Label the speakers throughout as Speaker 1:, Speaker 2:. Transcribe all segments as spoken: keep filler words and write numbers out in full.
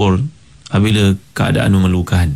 Speaker 1: bertempur apabila keadaan memerlukan.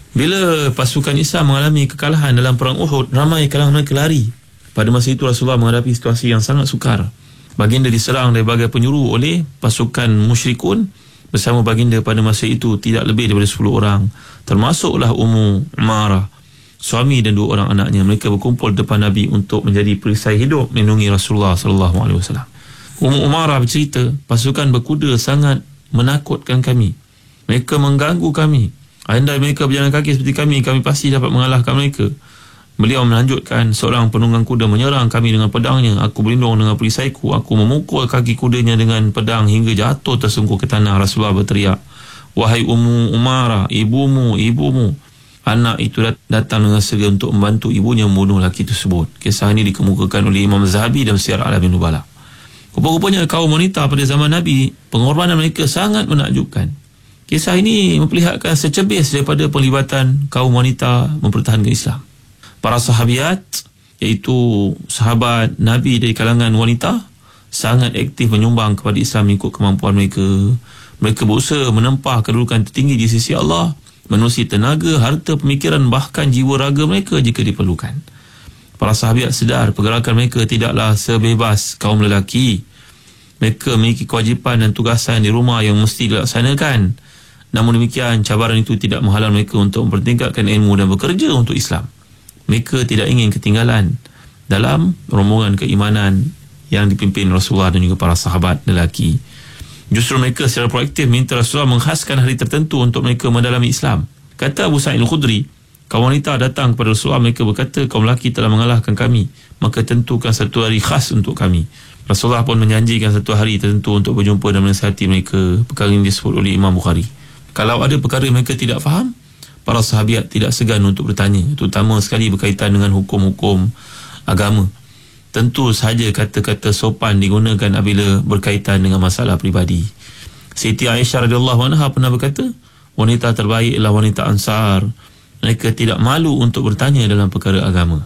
Speaker 1: Bila pasukan Islam mengalami kekalahan dalam perang Uhud, ramai kalangan mereka lari. Pada masa itu Rasulullah menghadapi situasi yang sangat sukar. Baginda diserang dari berbagai penjuru oleh pasukan musyrikun. Bersama baginda pada masa itu tidak lebih daripada sepuluh orang, termasuklah Ummu Umarah, suami dan dua orang anaknya. Mereka berkumpul depan Nabi untuk menjadi perisai hidup melindungi Rasulullah sallallahu alaihi wasallam. Ummu Umarah bercerita, pasukan berkuda sangat menakutkan kami. Mereka mengganggu kami. Andai mereka berjalan kaki seperti kami, kami pasti dapat mengalahkan mereka. Beliau melanjutkan, seorang penunggang kuda menyerang kami dengan pedangnya. Aku berlindung dengan perisaiku. Aku memukul kaki kudanya dengan pedang hingga jatuh tersungkur ke tanah. Rasulullah berteriak, wahai Ummu Umarah, ibumu, ibumu. Anak itu datang dengan segera untuk membantu ibunya membunuh lelaki tersebut. Kisah ini dikemukakan oleh Imam Zahabi dalam Syiar A'lamin Nubala. Rupa-rupanya kaum wanita pada zaman Nabi, pengorbanan mereka sangat menakjubkan. Kisah ini memperlihatkan secebis daripada pelibatan kaum wanita mempertahankan Islam. Para sahabiat, iaitu sahabat Nabi dari kalangan wanita, sangat aktif menyumbang kepada Islam mengikut kemampuan mereka. Mereka berusaha menempah kedudukan tertinggi di sisi Allah, menerusi tenaga, harta, pemikiran, bahkan jiwa raga mereka jika diperlukan. Para sahabat sedar pergerakan mereka tidaklah sebebas kaum lelaki. Mereka memiliki kewajipan dan tugasan di rumah yang mesti dilaksanakan. Namun demikian, cabaran itu tidak menghalang mereka untuk mempertingkatkan ilmu dan bekerja untuk Islam. Mereka tidak ingin ketinggalan dalam rombongan keimanan yang dipimpin Rasulullah dan juga para sahabat lelaki. Justru mereka secara proaktif minta Rasulullah menghaskan hari tertentu untuk mereka mendalami Islam. Kata Abu Sa'id Al-Khudri, kaum wanita datang kepada Rasulullah, mereka berkata, kaum lelaki telah mengalahkan kami, maka tentukan satu hari khas untuk kami. Rasulullah pun menjanjikan satu hari tertentu untuk berjumpa dan menasihati mereka. Perkara ini disebut oleh Imam Bukhari. Kalau ada perkara mereka tidak faham, para sahabat tidak segan untuk bertanya, terutama sekali berkaitan dengan hukum-hukum agama. Tentu sahaja kata-kata sopan digunakan apabila berkaitan dengan masalah pribadi. Siti Aisyah radhiyallahu anha pernah berkata, wanita terbaik ialah wanita Ansar. Mereka tidak malu untuk bertanya dalam perkara agama.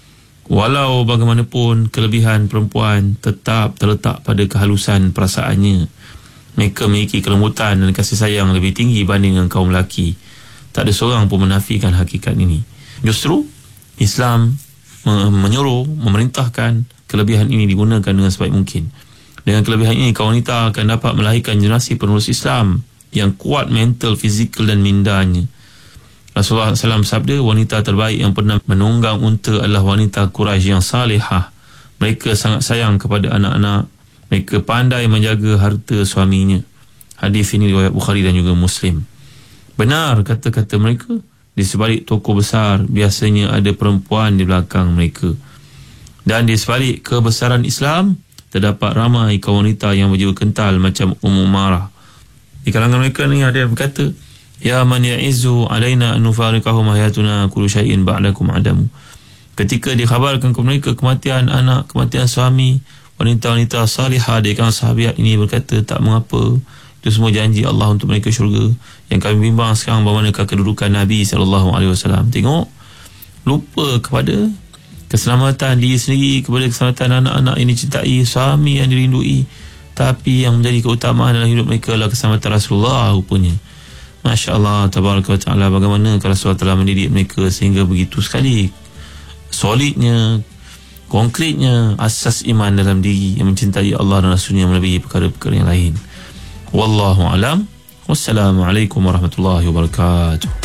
Speaker 1: Walau bagaimanapun, kelebihan perempuan tetap terletak pada kehalusan perasaannya. Mereka memiliki kelembutan dan kasih sayang lebih tinggi banding dengan kaum lelaki. Tak ada seorang pun menafikan hakikat ini. Justru Islam menyuruh, memerintahkan kelebihan ini digunakan dengan sebaik mungkin. Dengan kelebihan ini, kaum wanita akan dapat melahirkan generasi penerus Islam yang kuat mental, fizikal dan mindanya. Rasulullah sallallahu alaihi wasallam sabda, wanita terbaik yang pernah menunggang unta adalah wanita Quraisy yang salihah. Mereka sangat sayang kepada anak-anak. Mereka pandai menjaga harta suaminya. Hadis ini riwayat Bukhari dan juga Muslim. Benar kata-kata mereka, di sebalik toko besar biasanya ada perempuan di belakang mereka. Dan di sebalik kebesaran Islam, terdapat ramai kaum wanita yang berjiwa kental macam Ummu Umarah. Di kalangan mereka ni ada yang berkata, ya man ya'izu alaina an nufariqahum hayatuna kullu syai'in ba'dakum adamu. Ketika dikhabarkan kepada mereka kematian anak, kematian suami, wanita-wanita salihah dari kalangan sahabat ini berkata, tak mengapa, itu semua janji Allah untuk mereka syurga. Yang kami bimbang sekarang bagaimanakah kedudukan Nabi sallallahu alaihi wasallam. Tengok, lupa kepada keselamatan diri sendiri, kepada keselamatan anak-anak yang dicintai, suami yang dirindui, tapi yang menjadi keutamaan dalam hidup mereka adalah keselamatan Rasulullah rupanya. Masya Allah, tabaraka wa ta'ala, bagaimana kalau Rasulullah telah mendidik mereka sehingga begitu sekali solidnya, konkretnya asas iman dalam diri yang mencintai Allah dan Rasulnya melebihi perkara-perkara yang lain. Wallahu alam. Wassalamualaikum warahmatullahi wabarakatuh.